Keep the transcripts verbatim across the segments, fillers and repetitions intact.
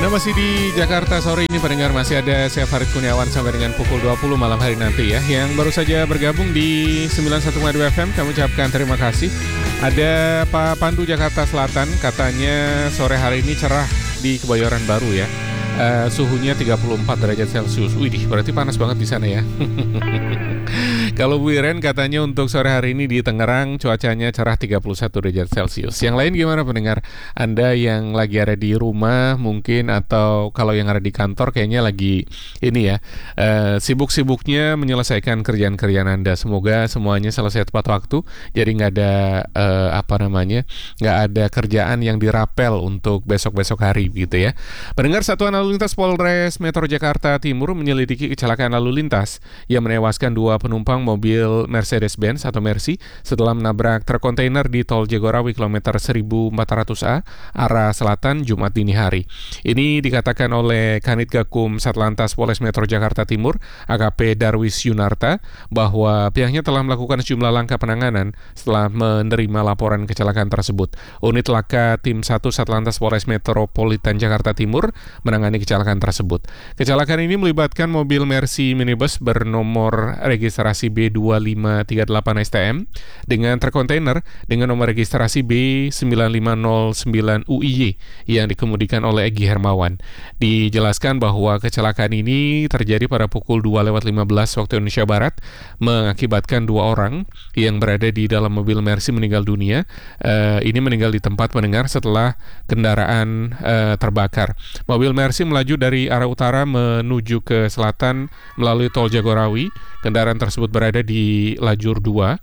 Anda masih di Jakarta sore ini pendengar, masih ada saya Farid Kurniawan sampai dengan pukul dua puluh malam hari nanti ya. Yang baru saja bergabung di sembilan puluh satu koma dua F M, kami ucapkan terima kasih. Ada Pak Pandu Jakarta Selatan, katanya sore hari ini cerah di Kebayoran Baru ya. Uh, suhunya tiga puluh empat derajat Celcius. Widih, berarti panas banget di sana ya. Kalau Bu Iren katanya untuk sore hari ini di Tangerang cuacanya cerah tiga puluh satu derajat Celcius. Yang lain gimana pendengar? Anda yang lagi ada di rumah mungkin, atau kalau yang ada di kantor kayaknya lagi ini ya, uh, sibuk-sibuknya menyelesaikan kerjaan-kerjaan Anda. Semoga semuanya selesai tepat waktu. Jadi nggak ada uh, apa namanya, nggak ada kerjaan yang dirapel untuk besok-besok hari gitu ya. Pendengar, Satuan Lalu Lintas Polres Metro Jakarta Timur menyelidiki kecelakaan lalu lintas yang menewaskan dua penumpang mobil Mercedes-Benz atau Mercy setelah menabrak truk kontainer di Tol Jagorawi kilometer seribu empat ratus A arah selatan Jumat dini hari. Ini dikatakan oleh Kanit Gakum Satlantas Polres Metro Jakarta Timur A K P Darwis Yunarta bahwa pihaknya telah melakukan sejumlah langkah penanganan setelah menerima laporan kecelakaan tersebut. Unit Laka Tim satu Satlantas Polres Metropolitan Jakarta Timur menangani kecelakaan tersebut. Kecelakaan ini melibatkan mobil Mercy minibus bernomor registrasi B dua lima tiga delapan S T M dengan truk kontainer dengan nomor registrasi B sembilan lima nol sembilan U I Y yang dikemudikan oleh Egy Hermawan. Dijelaskan bahwa kecelakaan ini terjadi pada pukul dua lewat lima belas waktu Indonesia Barat, mengakibatkan dua orang yang berada di dalam mobil Mercy meninggal dunia. Uh, ini meninggal di tempat pendengar setelah kendaraan uh, terbakar. Mobil Mercy melaju dari arah utara menuju ke selatan melalui Tol Jagorawi. Kendaraan tersebut berada di lajur dua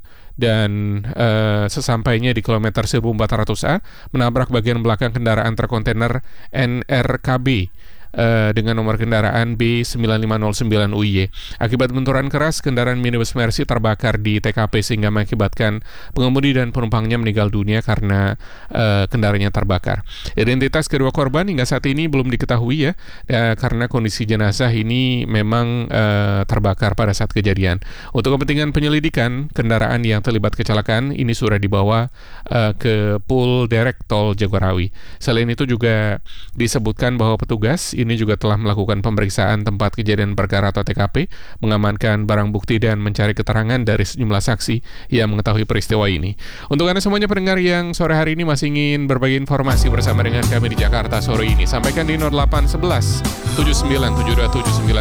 dan uh, sesampainya di kilometer seribu empat ratus A menabrak bagian belakang kendaraan truk kontainer N R K B Uh, dengan nomor kendaraan B sembilan lima nol sembilan U I Y. Akibat benturan keras, kendaraan minibus Mercy terbakar di T K P sehingga mengakibatkan pengemudi dan penumpangnya meninggal dunia karena uh, kendaraannya terbakar. Identitas kedua korban hingga saat ini belum diketahui ya, uh, karena kondisi jenazah ini memang uh, terbakar pada saat kejadian. Untuk kepentingan penyelidikan, kendaraan yang terlibat kecelakaan ini sudah dibawa uh, ke Pul Derek Tol Jagorawi. Selain itu juga disebutkan bahwa petugas ini juga telah melakukan pemeriksaan tempat kejadian perkara atau T K P, mengamankan barang bukti dan mencari keterangan dari sejumlah saksi yang mengetahui peristiwa ini. Untuk Anda semuanya pendengar yang sore hari ini masih ingin berbagi informasi bersama dengan kami di Jakarta sore ini, sampaikan di nol delapan satu satu tujuh sembilan tujuh dua tujuh sembilan